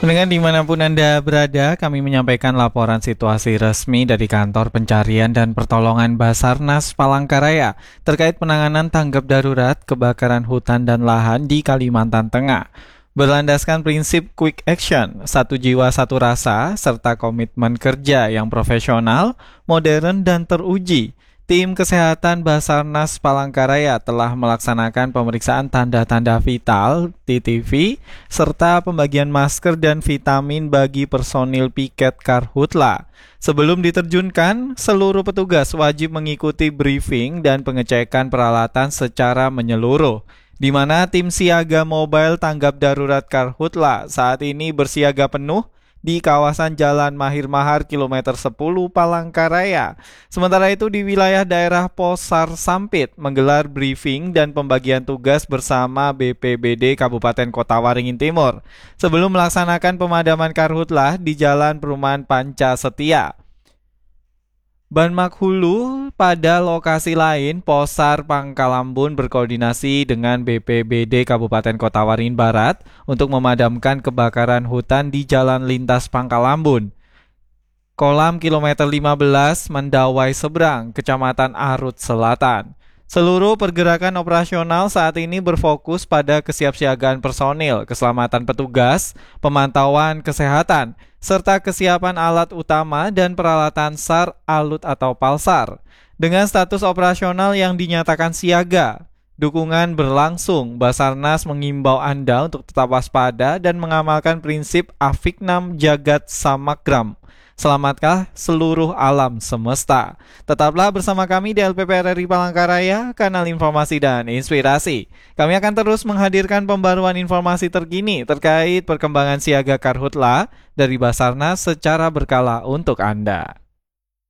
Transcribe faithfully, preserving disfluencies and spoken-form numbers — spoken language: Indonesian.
Pendengar dimanapun Anda berada, kami menyampaikan laporan situasi resmi dari Kantor Pencarian dan Pertolongan Basarnas Palangkaraya terkait penanganan tanggap darurat kebakaran hutan dan lahan di Kalimantan Tengah. Berlandaskan prinsip quick action, satu jiwa satu rasa, serta komitmen kerja yang profesional, modern, dan teruji, tim Kesehatan Basarnas Palangkaraya telah melaksanakan pemeriksaan tanda-tanda vital T T V serta pembagian masker dan vitamin bagi personil piket Karhutla. Sebelum diterjunkan, seluruh petugas wajib mengikuti briefing dan pengecekan peralatan secara menyeluruh, di mana tim siaga mobile tanggap darurat Karhutla saat ini bersiaga penuh di kawasan Jalan Mahir Mahar kilometer sepuluh Palangkaraya. Sementara itu di wilayah daerah Posar Sampit menggelar briefing dan pembagian tugas bersama B P B D Kabupaten Kota Waringin Timur sebelum melaksanakan pemadaman karhutlah di Jalan Perumahan Panca Setia. Banmak Hulu pada lokasi lain, Posar Pangkalambun berkoordinasi dengan B P B D Kabupaten Kota Waringin Barat untuk memadamkan kebakaran hutan di Jalan Lintas Pangkalambun. Kolam kilometer lima belas Mendawai Seberang, Kecamatan Arut Selatan. Seluruh pergerakan operasional saat ini berfokus pada kesiapsiagaan personil, keselamatan petugas, pemantauan kesehatan, serta kesiapan alat utama dan peralatan SAR, ALUT atau PALSAR. Dengan status operasional yang dinyatakan siaga, dukungan berlangsung, Basarnas mengimbau Anda untuk tetap waspada dan mengamalkan prinsip Afiknam Jagat Samagram. Selamatkan seluruh alam semesta. Tetaplah bersama kami di L P P R R I Palangkaraya, kanal informasi dan inspirasi. Kami akan terus menghadirkan pembaruan informasi terkini terkait perkembangan siaga karhutla dari Basarnas secara berkala untuk Anda.